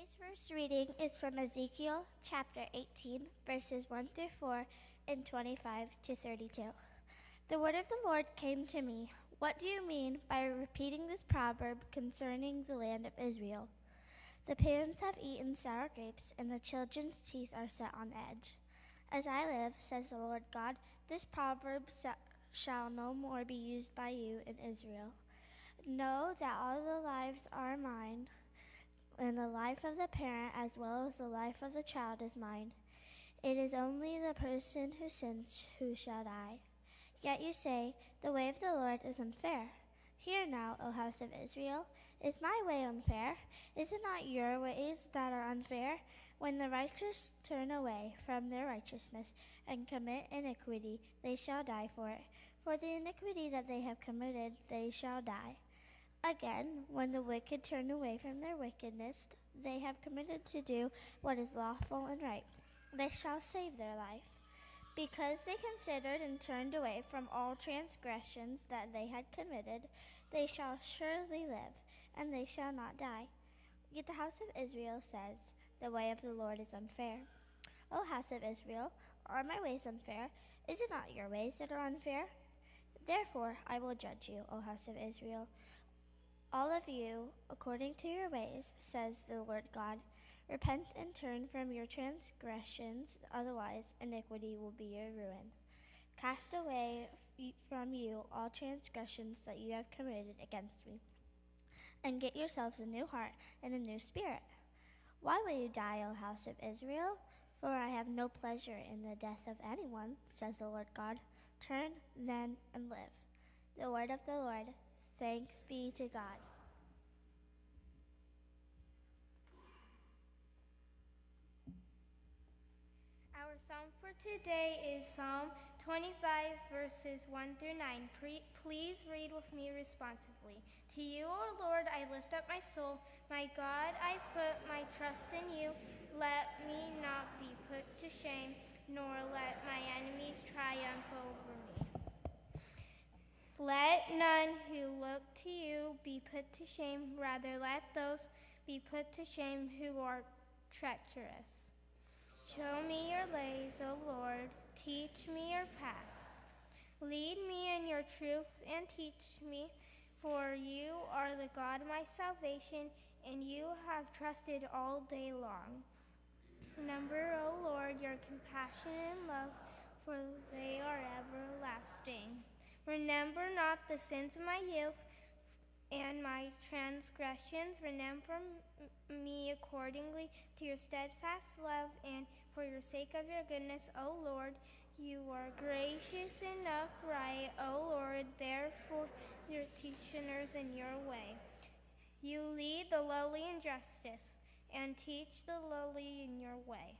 Today's first reading is from Ezekiel chapter 18, verses 1 through 4 and 25 to 32. The word of the Lord came to me. What do you mean by repeating this proverb concerning the land of Israel? The parents have eaten sour grapes, and the children's teeth are set on edge. As I live, says the Lord God, this proverb shall no more be used by you in Israel. Know that all the lives are mine, and the life of the parent as well as the life of the child is mine. It is only the person who sins who shall die. Yet you say, the way of the Lord is unfair. Hear now, O house of Israel, is my way unfair? Is it not your ways that are unfair? When the righteous turn away from their righteousness and commit iniquity, they shall die for it. For the iniquity that they have committed, they shall die. Again, when the wicked turn away from their wickedness, they have committed to do what is lawful and right. They shall save their life. Because they considered and turned away from all transgressions that they had committed, they shall surely live, and they shall not die. Yet the house of Israel says, the way of the Lord is unfair. O house of Israel, are my ways unfair? Is it not your ways that are unfair? Therefore I will judge you, O house of Israel, all of you, according to your ways, says the Lord God. Repent and turn from your transgressions, otherwise iniquity will be your ruin. Cast away from you all transgressions that you have committed against me, and get yourselves a new heart and a new spirit. Why will you die, O house of Israel? For I have no pleasure in the death of anyone, says the Lord God. Turn then and live. The word of the Lord. Thanks be to God. Our psalm for today is Psalm 25, verses 1 through 9. Please read with me responsively. To you, O Lord, I lift up my soul. My God, I put my trust in you. Let me not be put to shame, nor let my enemies triumph over me. Let none who look to you be put to shame. Rather, let those be put to shame who are treacherous. Show me your ways, O Lord. Teach me your paths. Lead me in your truth and teach me, for you are the God of my salvation, and you have trusted all day long. Remember, O Lord, your compassion and love, for they are everlasting. Remember not the sins of my youth and my transgressions. Remember me accordingly to your steadfast love, and for your sake of your goodness, O Lord. You are gracious and upright, O Lord, therefore your teachers in your way. You lead the lowly in justice, and teach the lowly in your way.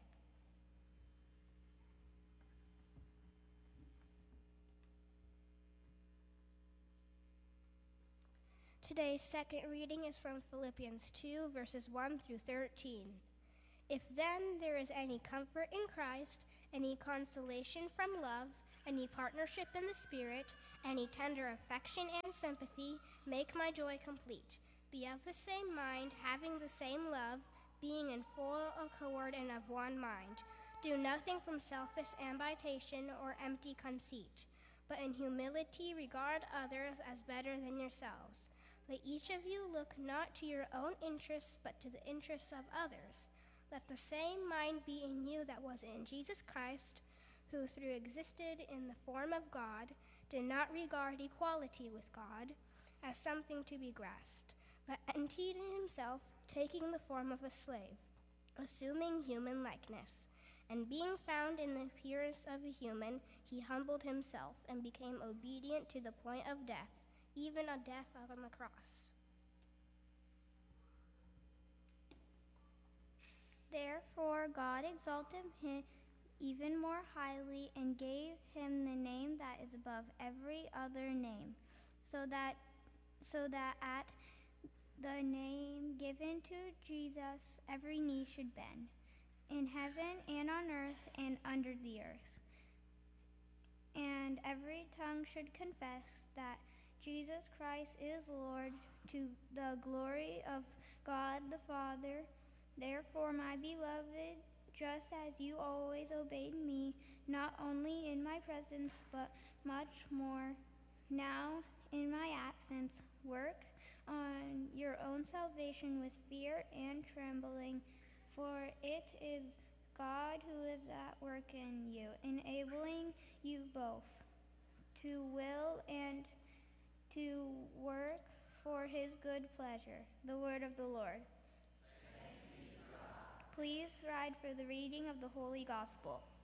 Today's second reading is from Philippians 2, verses 1 through 13. If then there is any comfort in Christ, any consolation from love, any partnership in the Spirit, any tender affection and sympathy, make my joy complete. Be of the same mind, having the same love, being in full accord and of one mind. Do nothing from selfish ambition or empty conceit, but in humility regard others as better than yourselves. Let each of you look not to your own interests, but to the interests of others. Let the same mind be in you that was in Jesus Christ, who though existed in the form of God, did not regard equality with God as something to be grasped, but emptied himself, taking the form of a slave, assuming human likeness. And being found in the appearance of a human, he humbled himself and became obedient to the point of death, even a death on the cross. Therefore God exalted him even more highly and gave him the name that is above every other name, so that at the name given to Jesus every knee should bend, in heaven and on earth and under the earth, and every tongue should confess that Jesus Christ is Lord, to the glory of God the Father. Therefore, my beloved, just as you always obeyed me, not only in my presence, but much more now in my absence, work on your own salvation with fear and trembling, for it is God who is at work in you, enabling you both to will and to work for his good pleasure. The word of the Lord. Please rise for the reading of the Holy Gospel.